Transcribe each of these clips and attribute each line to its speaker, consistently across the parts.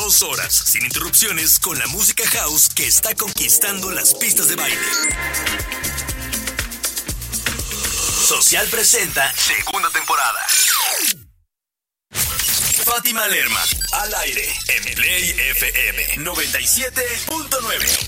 Speaker 1: 2 horas sin interrupciones con la música house que está conquistando las pistas de baile. Social presenta segunda temporada. Fátima Lerma, al aire, en Play FM 97.9.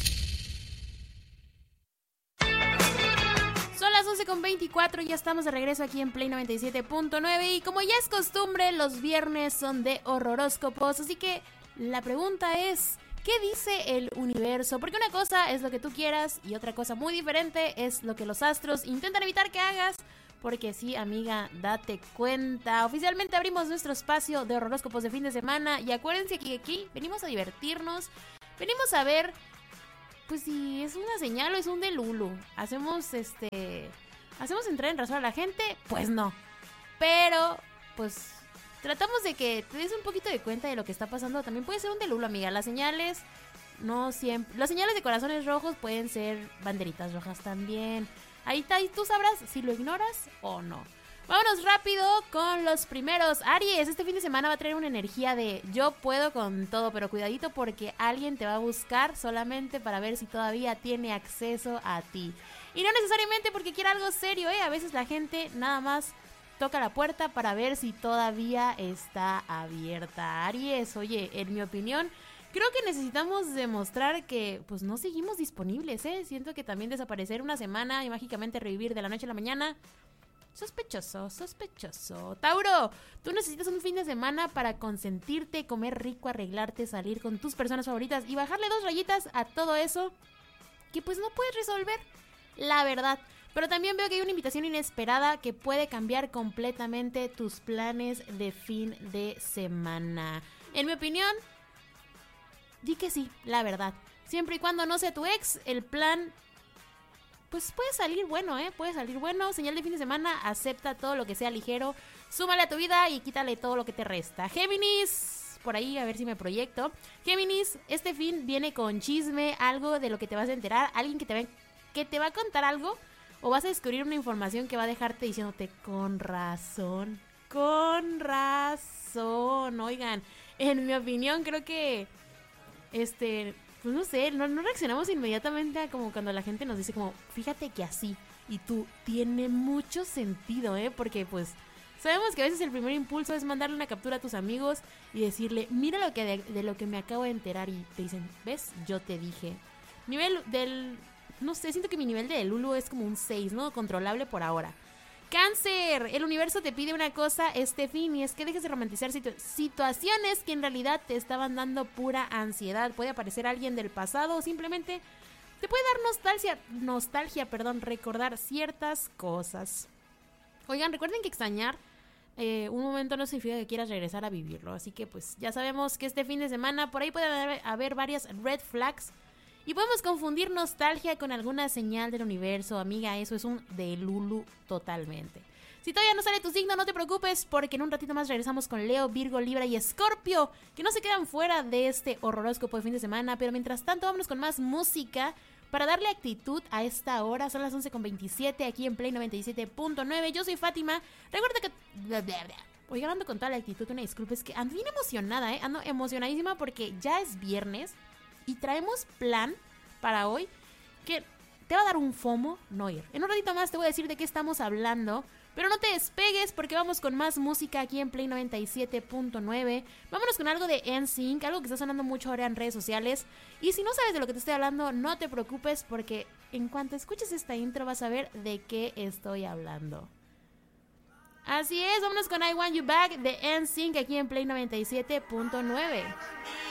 Speaker 2: Son las 11:24, ya estamos de regreso aquí en Play 97.9 y como ya es costumbre, los viernes son de horroróscopos, así que la pregunta es, ¿qué dice el universo? Porque una cosa es lo que tú quieras y otra cosa muy diferente es lo que los astros intentan evitar que hagas. Porque sí, amiga, date cuenta. Oficialmente abrimos nuestro espacio de horroróscopos de fin de semana. Y acuérdense que aquí venimos a divertirnos. Venimos a ver, pues si es una señal o es un delulu. ¿Hacemos entrar en razón a la gente? Pues no. Pero, pues, tratamos de que te des un poquito de cuenta de lo que está pasando. También puede ser un delulu, amiga. Las señales, no siempre. Las señales de corazones rojos pueden ser banderitas rojas también. Ahí está, y tú sabrás si lo ignoras o no. Vámonos rápido con los primeros. Aries, este fin de semana va a traer una energía de yo puedo con todo, pero cuidadito porque alguien te va a buscar solamente para ver si todavía tiene acceso a ti. Y no necesariamente porque quiera algo serio, A veces la gente nada más toca la puerta para ver si todavía está abierta. Aries, oye, en mi opinión, creo que necesitamos demostrar que pues no seguimos disponibles, Siento que también desaparecer una semana y mágicamente revivir de la noche a la mañana, sospechoso. Tauro, tú necesitas un fin de semana para consentirte, comer rico, arreglarte, salir con tus personas favoritas y bajarle 2 rayitas a todo eso que pues no puedes resolver, la verdad. Pero también veo que hay una invitación inesperada que puede cambiar completamente tus planes de fin de semana. En mi opinión, di que sí, la verdad. Siempre y cuando no sea tu ex, el plan pues puede salir bueno, Puede salir bueno. Señal de fin de semana, acepta todo lo que sea ligero, súmale a tu vida y quítale todo lo que te resta. Géminis, por ahí a ver si me proyecto. Géminis, este fin viene con chisme, algo de lo que te vas a enterar, alguien que te va a contar algo o vas a descubrir una información que va a dejarte diciéndote con razón. Oigan, en mi opinión creo que pues no sé, no reaccionamos inmediatamente a como cuando la gente nos dice como, fíjate que así, y tú, tiene mucho sentido, porque pues sabemos que a veces el primer impulso es mandarle una captura a tus amigos y decirle, mira lo que de lo que me acabo de enterar, y te dicen, ¿ves? Yo te dije. No sé, siento que mi nivel de Lulu es como un 6, ¿no? Controlable por ahora. Cáncer, el universo te pide una cosa este fin y es que dejes de romantizar situaciones que en realidad te estaban dando pura ansiedad. Puede aparecer alguien del pasado o simplemente te puede dar nostalgia, recordar ciertas cosas. Oigan, recuerden que extrañar un momento no significa que quieras regresar a vivirlo, así que pues ya sabemos que este fin de semana por ahí puede haber varias red flags. Y podemos confundir nostalgia con alguna señal del universo, amiga, eso es un delulu totalmente. Si todavía no sale tu signo, no te preocupes, porque en un ratito más regresamos con Leo, Virgo, Libra y Escorpio, que no se quedan fuera de este horroróscopo de fin de semana, pero mientras tanto vámonos con más música para darle actitud a esta hora. Son las 11:27 aquí en Play 97.9, yo soy Fátima, recuerda que... Oigan, ando con toda la actitud, una disculpa, es que ando bien emocionada, ando emocionadísima porque ya es viernes. Y traemos plan para hoy que te va a dar un FOMO no ir. En un ratito más te voy a decir de qué estamos hablando, pero no te despegues porque vamos con más música aquí en Play 97.9. Vámonos con algo de NSYNC, algo que está sonando mucho ahora en redes sociales. Y si no sabes de lo que te estoy hablando, no te preocupes porque en cuanto escuches esta intro vas a ver de qué estoy hablando. Así es, vámonos con I Want You Back de NSYNC aquí en Play 97.9.